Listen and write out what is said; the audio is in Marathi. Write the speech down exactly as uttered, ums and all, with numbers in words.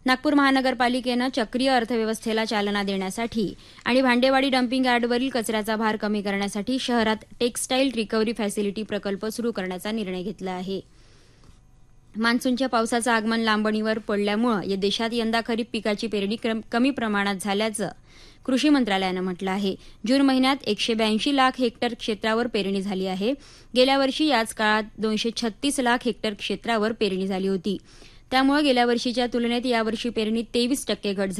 नागपूर महानगरपालिकेनं चक्रीय अर्थव्यवस्थेला चालना देण्यासाठी आणि भांडेवाडी डम्पिंग यार्डवरील कचऱ्याचा भार कमी करण्यासाठी शहरात टेक्स्टाईल रिकव्हरी फॅसिलिटी प्रकल्प सुरू करण्याचा निर्णय घेतला आहे. मान्सूनच्या पावसाचं आगमन लांबणीवर पडल्यामुळे देशात यंदा खरीप पिकाची पेरणी कमी प्रमाणात झाल्याचं कृषी मंत्रालयानं म्हटलं आहे. जून महिन्यात एकशे ब्याऐंशी लाख हेक्टर क्षेत्रावर पेरणी झाली आहे. गेल्या वर्षी याच काळात दोनशे छत्तीस लाख हेक्टर क्षेत्रावर पेरणी झाली होती. त्यामुळे गेल्या वर्षीच्या तुलनेत यावर्षी पेरणीत तेवीस टक्के घट झाली.